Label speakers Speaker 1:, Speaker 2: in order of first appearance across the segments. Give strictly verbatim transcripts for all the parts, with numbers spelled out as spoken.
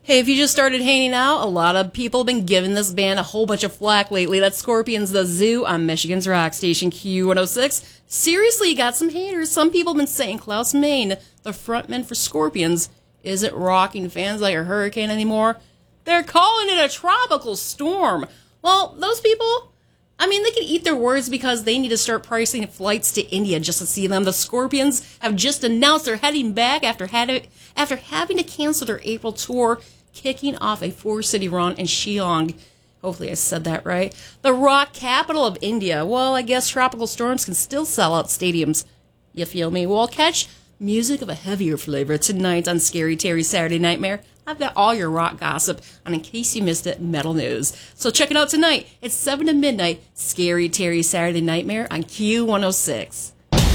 Speaker 1: Hey, if you just started hanging out, a lot of people have been giving this band a whole bunch of flack lately. That's Scorpions The Zoo on Michigan's rock station Q one oh six. Seriously, you got some haters. Some people have been saying Klaus Meine, the frontman for Scorpions, isn't rocking fans like a hurricane anymore. They're calling it a tropical storm. Well, those people, I mean, they can eat their words because they need to start pricing flights to India just to see them. The Scorpions have just announced they're heading back after had after having to cancel their April tour, kicking off a four-city run in Shillong. Hopefully I said that right. The rock capital of India. Well, I guess tropical storms can still sell out stadiums. You feel me? Well, catch music of a heavier flavor tonight on Scary Terry's Saturday Nightmare. I've got all your rock gossip on In Case You Missed It metal news. So check it out tonight. It's seven to midnight. Scary Terry's Saturday Nightmare on Q one oh six.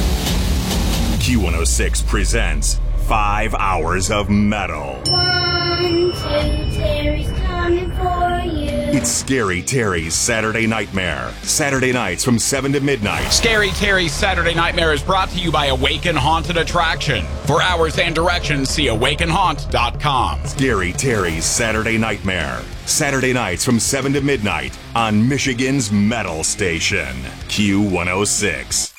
Speaker 2: Q one oh six presents Five Hours of Metal.
Speaker 3: One, two, Terry's coming for you.
Speaker 2: It's Scary Terry's Saturday Nightmare. Saturday nights from seven to midnight.
Speaker 4: Scary Terry's Saturday Nightmare is brought to you by Awaken Haunted Attraction. For hours and directions, see awaken haunt dot com.
Speaker 2: Scary Terry's Saturday Nightmare. Saturday nights from seven to midnight on Michigan's metal station, Q one oh six.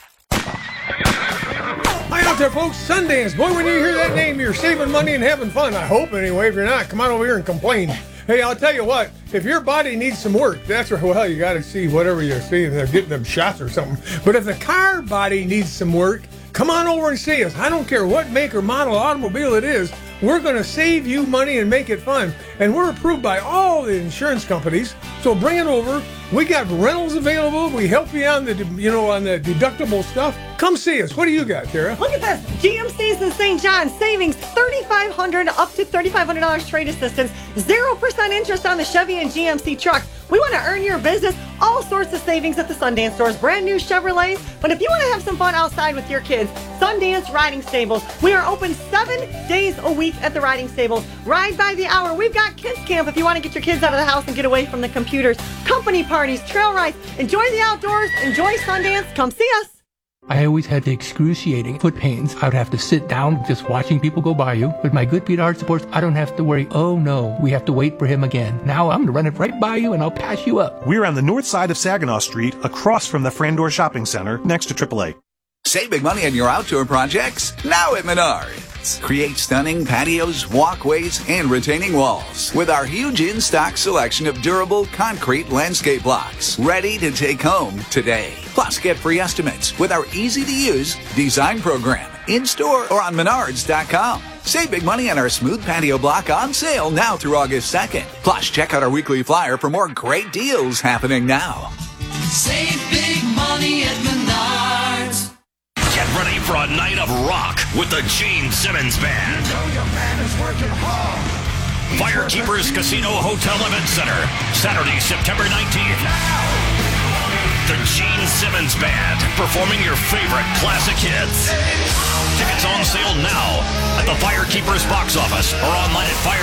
Speaker 5: Hi out there, folks. Sundance. Boy, when you hear that name, you're saving money and having fun. I hope, anyway. If you're not, come on over here and complain. Hey, I'll tell you what. If your body needs some work, that's right. Well, you got to see whatever you're seeing. They're getting them shots or something. But if the car body needs some work, come on over and see us. I don't care what make or model automobile it is. We're going to save you money and make it fun. And we're approved by all the insurance companies. So bring it over. We got rentals available. We help you on the, you know, on the deductible stuff. Come see us. What do you got, Tara?
Speaker 6: Look at this. G M C's in Saint John. Savings thirty-five hundred dollars up to thirty-five hundred dollars trade assistance. zero percent interest on the Chevy and G M C trucks. We want to earn your business. All sorts of savings at the Sundance stores. Brand new Chevrolets. But if you want to have some fun outside with your kids, Sundance Riding Stables. We are open seven days a week at the Riding Stables. Ride by the hour. We've got kids camp if you want to get your kids out of the house and get away from the computers. Company parties, trail rides. Enjoy the outdoors. Enjoy Sundance. Come see us.
Speaker 7: I always had the excruciating foot pains. I would have to sit down just watching people go by you. With my Good Pete Art Supports, I don't have to worry, oh no, we have to wait for him again. Now I'm going to run it right by you and I'll pass you up.
Speaker 8: We're on the north side of Saginaw Street, across from the Frandor Shopping Center, next to triple A.
Speaker 9: Save big money on your outdoor projects now at Menards. Create stunning patios, walkways, and retaining walls with our huge in-stock selection of durable concrete landscape blocks ready to take home today. Plus, get free estimates with our easy-to-use design program in-store or on menards dot com. Save big money on our smooth patio block on sale now through August second. Plus, check out our weekly flyer for more great deals happening now.
Speaker 10: Save big money at Menards.
Speaker 11: Get ready for a night of rock with the Gene Simmons Band.
Speaker 10: You know your man is working hard.
Speaker 11: Firekeepers Casino Hotel Event Center, Saturday, September nineteenth. The Gene Simmons Band, performing your favorite classic hits. Tickets on sale now at the Firekeepers box office or online at fire